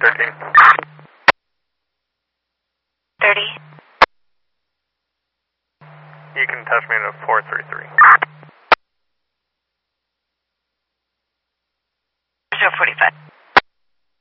13. 30. You can touch me to 433. 045.